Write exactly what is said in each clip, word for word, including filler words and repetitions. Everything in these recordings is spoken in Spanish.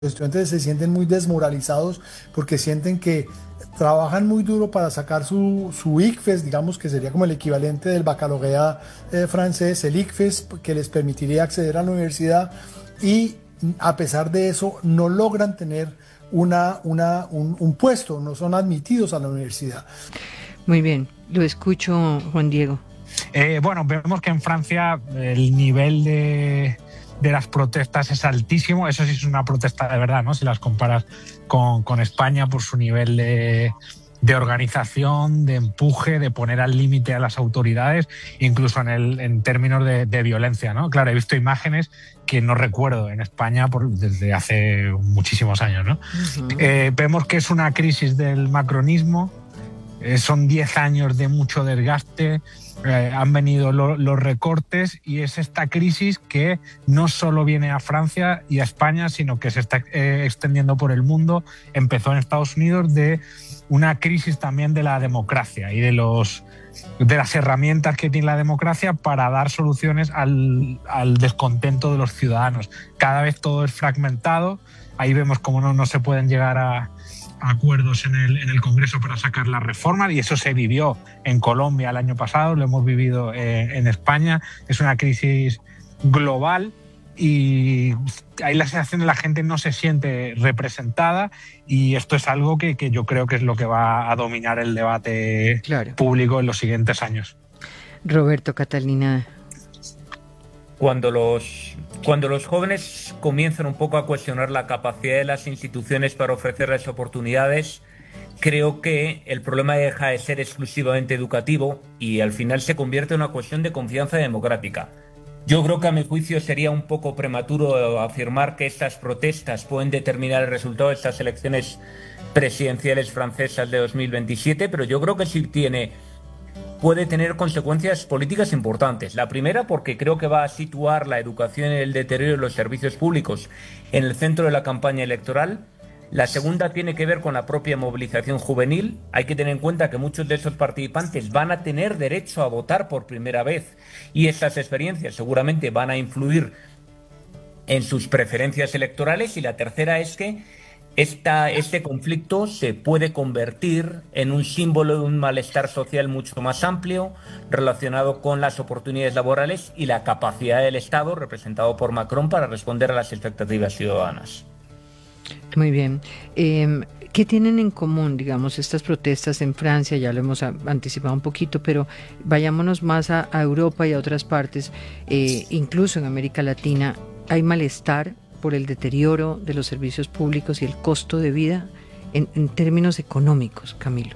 estudiantes se sienten muy desmoralizados porque sienten que trabajan muy duro para sacar su, su ICFES, digamos que sería como el equivalente del baccalaureat eh, francés, el ICFES, que les permitiría acceder a la universidad, y a pesar de eso no logran tener una, una, un, un puesto, no son admitidos a la universidad. Muy bien, lo escucho, Juan Diego. Eh, bueno, vemos que en Francia el nivel de, de las protestas es altísimo. Eso sí es una protesta de verdad, ¿no? Si las comparas con, con España por su nivel de, de organización, de empuje, de poner al límite a las autoridades, incluso en, el, en términos de, de violencia, ¿no? Claro, he visto imágenes que no recuerdo en España por, desde hace muchísimos años, ¿no? Uh-huh. Eh, vemos que es una crisis del macronismo. Eh, son diez años de mucho desgaste, eh, han venido lo, los recortes, y es esta crisis que no solo viene a Francia y a España, sino que se está eh, extendiendo por el mundo. Empezó en Estados Unidos, de una crisis también de la democracia y de, los, de las herramientas que tiene la democracia para dar soluciones al, al descontento de los ciudadanos. Cada vez todo es fragmentado. Ahí vemos cómo no, no se pueden llegar a acuerdos en el, en el Congreso para sacar las reformas, y eso se vivió en Colombia el año pasado, lo hemos vivido eh, en España. Es una crisis global y ahí la sensación de la gente no se siente representada, y esto es algo que, que yo creo que es lo que va a dominar el debate claro. público en los siguientes años. Roberto, Catalina. Cuando los, cuando los jóvenes comienzan un poco a cuestionar la capacidad de las instituciones para ofrecerles oportunidades, creo que el problema deja de ser exclusivamente educativo y al final se convierte en una cuestión de confianza democrática. Yo creo que a mi juicio sería un poco prematuro afirmar que estas protestas pueden determinar el resultado de estas elecciones presidenciales francesas de dos mil veintisiete, pero yo creo que sí tiene... puede tener consecuencias políticas importantes. La primera, porque creo que va a situar la educación y el deterioro de los servicios públicos en el centro de la campaña electoral. La segunda tiene que ver con la propia movilización juvenil. Hay que tener en cuenta que muchos de esos participantes van a tener derecho a votar por primera vez, y estas experiencias seguramente van a influir en sus preferencias electorales. Y la tercera es que Esta, este conflicto se puede convertir en un símbolo de un malestar social mucho más amplio, relacionado con las oportunidades laborales y la capacidad del Estado, representado por Macron, para responder a las expectativas ciudadanas. Muy bien. Eh, ¿Qué tienen en común, digamos, estas protestas en Francia? Ya lo hemos anticipado un poquito, pero vayámonos más a, a Europa y a otras partes, eh, incluso en América Latina. ¿Hay malestar por el deterioro de los servicios públicos y el costo de vida en, en términos económicos, Camilo?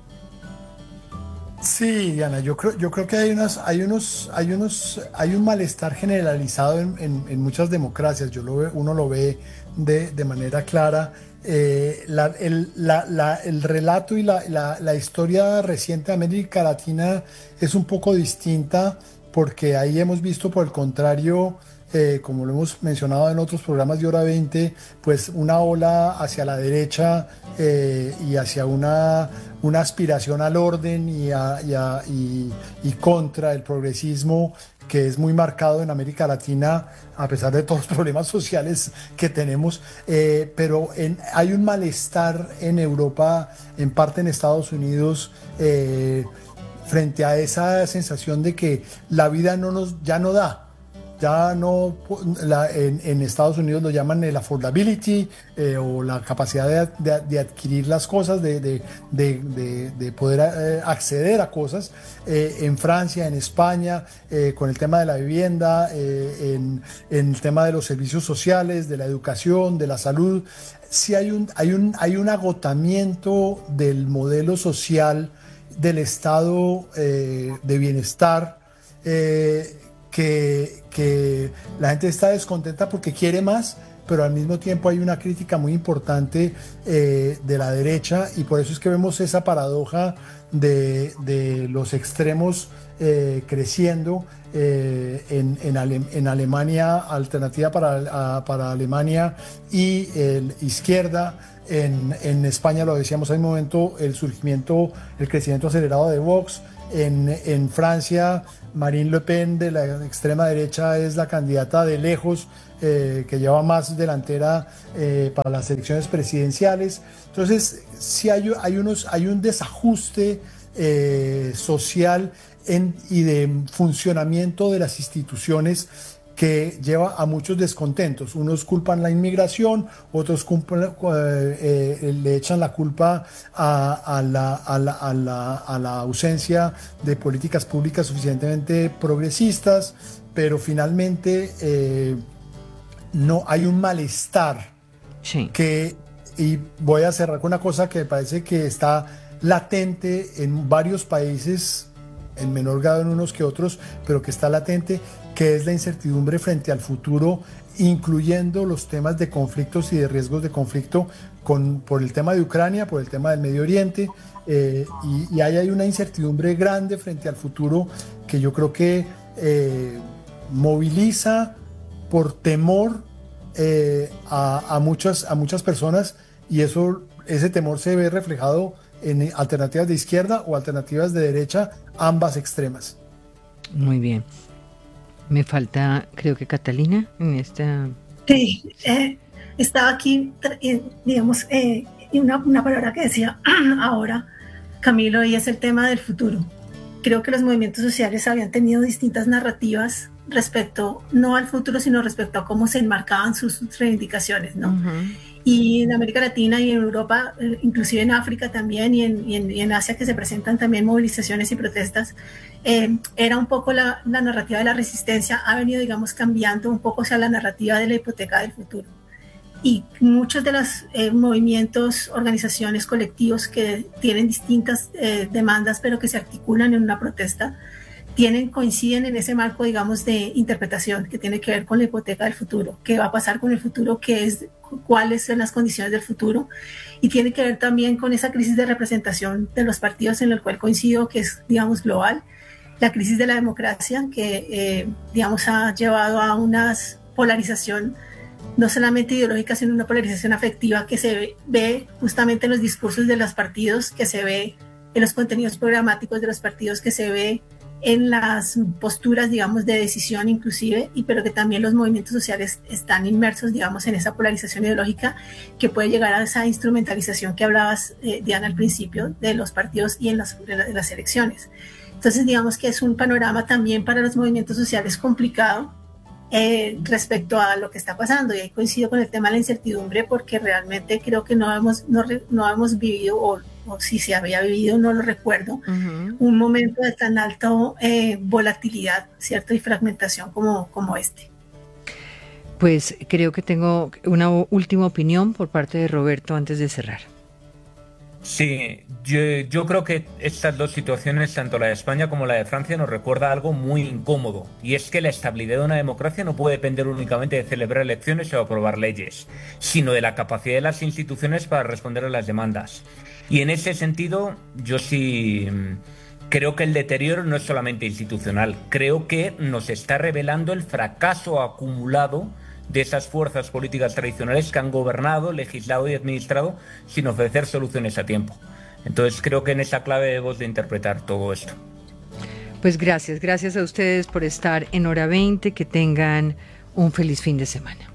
Sí, Diana, yo creo, yo creo que hay unas, hay unos, hay unos, hay un malestar generalizado en, en, en muchas democracias. Yo lo ve, uno lo ve de, de manera clara. Eh, la, el, la, la, el relato y la, la, la historia reciente de América Latina es un poco distinta, porque ahí hemos visto, por el contrario, Eh, como lo hemos mencionado en otros programas de Hora veinte, pues una ola hacia la derecha eh, y hacia una, una aspiración al orden y, a, y, a, y, y contra el progresismo, que es muy marcado en América Latina, a pesar de todos los problemas sociales que tenemos. Eh, pero en, hay un malestar en Europa, en parte en Estados Unidos, eh, frente a esa sensación de que la vida no nos, ya no da. Ya no, la, en, en Estados Unidos lo llaman el affordability, eh, o la capacidad de, de, de adquirir las cosas, de, de, de, de, de poder eh, acceder a cosas. Eh, en Francia, en España, eh, con el tema de la vivienda, eh, en, en el tema de los servicios sociales, de la educación, de la salud, sí hay un, hay un, hay un agotamiento del modelo social, del estado eh, de bienestar, eh, Que, que la gente está descontenta porque quiere más, pero al mismo tiempo hay una crítica muy importante eh, de la derecha, y por eso es que vemos esa paradoja de, de los extremos eh, creciendo eh, en, en, Ale, en Alemania, Alternativa para, a, para Alemania, y el izquierda. En, en España, lo decíamos hace un momento, el surgimiento, el crecimiento acelerado de Vox. En, en Francia, Marine Le Pen de la extrema derecha es la candidata de lejos eh, que lleva más delantera eh, para las elecciones presidenciales. Entonces, sí hay, hay, unos, hay un desajuste eh, social en, y de funcionamiento de las instituciones que lleva a muchos descontentos. Unos culpan la inmigración, otros culpan, eh, eh, le echan la culpa a, a, la, a, la, a, la, a la ausencia de políticas públicas suficientemente progresistas, pero finalmente eh, no hay un malestar Sí. que, y voy a cerrar con una cosa que me parece que está latente en varios países, en menor grado en unos que otros, pero que está latente, que es la incertidumbre frente al futuro, incluyendo los temas de conflictos y de riesgos de conflicto con, por el tema de Ucrania, por el tema del Medio Oriente, eh, y, y ahí hay una incertidumbre grande frente al futuro que yo creo que eh, moviliza por temor eh, a, a, muchas, a muchas personas, y eso, ese temor se ve reflejado en alternativas de izquierda o alternativas de derecha, ambas extremas. Muy bien. Me falta, creo que Catalina, en esta... Sí, eh, estaba aquí, eh, digamos, eh, una, una palabra que decía ahora Camilo, y es el tema del futuro. Creo que los movimientos sociales habían tenido distintas narrativas respecto, no al futuro, sino respecto a cómo se enmarcaban sus, sus reivindicaciones, ¿no? Uh-huh. Y en América Latina y en Europa, inclusive en África también, y en, y en, y en Asia, que se presentan también movilizaciones y protestas, eh, era un poco la, la narrativa de la resistencia, ha venido, digamos, cambiando un poco hacia la narrativa de la hipoteca del futuro. Y muchos de los eh, movimientos, organizaciones, colectivos que tienen distintas eh, demandas, pero que se articulan en una protesta, tienen, coinciden en ese marco, digamos, de interpretación que tiene que ver con la hipoteca del futuro, qué va a pasar con el futuro, qué es, cuáles son las condiciones del futuro, y tiene que ver también con esa crisis de representación de los partidos, en el cual coincido que es, digamos, global, la crisis de la democracia que, eh, digamos, ha llevado a una polarización no solamente ideológica, sino una polarización afectiva que se ve, ve justamente en los discursos de los partidos, que se ve en los contenidos programáticos de los partidos, que se ve en las posturas, digamos, de decisión inclusive, y pero que también los movimientos sociales están inmersos, digamos, en esa polarización ideológica que puede llegar a esa instrumentalización que hablabas, eh, Diana, al principio, de los partidos y en las, en las elecciones. Entonces, digamos que es un panorama también para los movimientos sociales complicado eh, respecto a lo que está pasando, y ahí coincido con el tema de la incertidumbre, porque realmente creo que no hemos, no, no hemos vivido, o o si se había vivido, no lo recuerdo, uh-huh. un momento de tan alta eh, volatilidad, ¿cierto? Y fragmentación como, como este. Pues creo que tengo una última opinión por parte de Roberto antes de cerrar. Sí, yo, yo creo que estas dos situaciones, tanto la de España como la de Francia, nos recuerda algo muy incómodo, y es que la estabilidad de una democracia no puede depender únicamente de celebrar elecciones o aprobar leyes, sino de la capacidad de las instituciones para responder a las demandas. Y en ese sentido, yo sí creo que el deterioro no es solamente institucional, creo que nos está revelando el fracaso acumulado de esas fuerzas políticas tradicionales que han gobernado, legislado y administrado sin ofrecer soluciones a tiempo. Entonces creo que en esa clave debemos de interpretar todo esto. Pues gracias, gracias a ustedes por estar en Hora veinte, que tengan un feliz fin de semana.